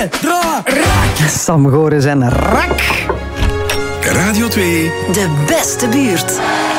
Rak. Sam Goris en Rak. Radio 2. De beste buurt.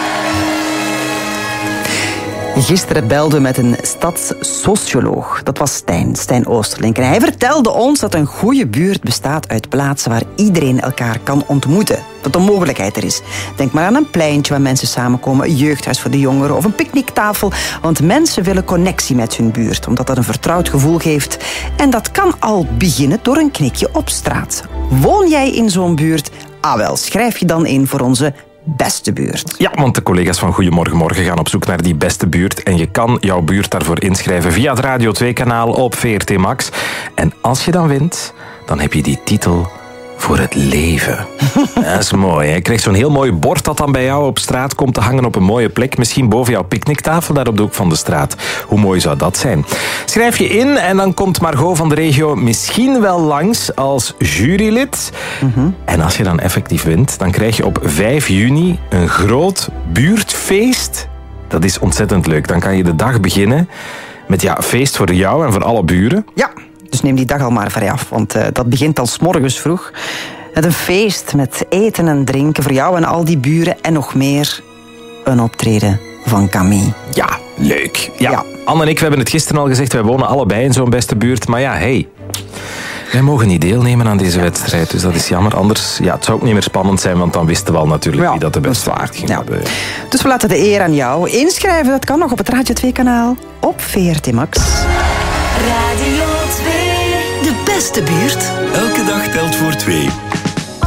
Gisteren belden we met een stadssocioloog. Dat was Stijn Oosterlink. En hij vertelde ons dat een goede buurt bestaat uit plaatsen waar iedereen elkaar kan ontmoeten. Dat de mogelijkheid er is. Denk maar aan een pleintje waar mensen samenkomen, een jeugdhuis voor de jongeren of een picknicktafel. Want mensen willen connectie met hun buurt, omdat dat een vertrouwd gevoel geeft. En dat kan al beginnen door een knikje op straat. Woon jij in zo'n buurt? Ah wel, schrijf je dan in voor onze beste buurt. Ja, want de collega's van Goedemorgen Morgen gaan op zoek naar die beste buurt. En je kan jouw buurt daarvoor inschrijven via het Radio 2-kanaal op VRT Max. En als je dan wint, dan heb je die titel voor het leven. Dat is mooi. Je krijgt zo'n heel mooi bord dat dan bij jou op straat komt te hangen op een mooie plek. Misschien boven jouw picknicktafel, daar op de hoek van de straat. Hoe mooi zou dat zijn? Schrijf je in en dan komt Margot van de regio misschien wel langs als jurylid. En als je dan effectief wint, dan krijg je op 5 juni een groot buurtfeest. Dat is ontzettend leuk. Dan kan je de dag beginnen met feest voor jou en voor alle buren. Ja. Dus neem die dag al maar vrij af, want dat begint al 's morgens vroeg. Met een feest, met eten en drinken voor jou en al die buren. En nog meer, een optreden van Camille. Ja, leuk. Ja. Anne en ik, we hebben het gisteren al gezegd, wij wonen allebei in zo'n beste buurt. Maar wij mogen niet deelnemen aan deze wedstrijd, dus dat is jammer. Anders, het zou ook niet meer spannend zijn, want dan wisten we al natuurlijk wie dat de beste waard ging hebben. Dus we laten de eer aan jou. Inschrijven, dat kan nog op het Radio 2-kanaal op VRT Max. Radio 2. De beste buurt. Elke dag telt voor 2.